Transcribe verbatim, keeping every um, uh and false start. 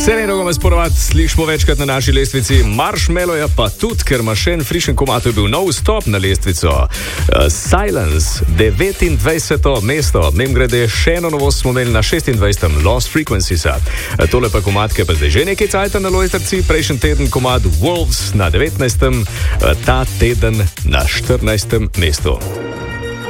Sereno ga me sporovat slišimo večkrat na naši lestvici. Marshmallow je pa tudi, ker ima še en frišen komad, je bil nov stop na lestvico. Uh, Silence, devetindvajseto mesto. Nem grede še eno novost smo imeli na šestindvajsetem Lost Frequencies. Uh, tole pa komad, ki pa zdaj že nekaj cajta na lojsterci. Prejšnji teden komad Wolves na devetnajstem, uh, ta teden na štirinajstem mestu.